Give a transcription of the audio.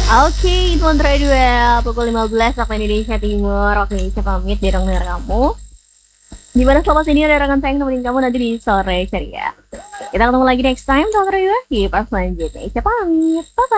Oke, itu antara dua pukul 15 waktu Indonesia Timur. Oke, saya pamit di ruang dengar kamu. Dimana selamat ini ada rekan saya yang nemenin kamu nanti di sore ceria. Kita ketemu lagi next time, Dr. Yua, di pas selanjutnya. Saya pamit, bye-bye.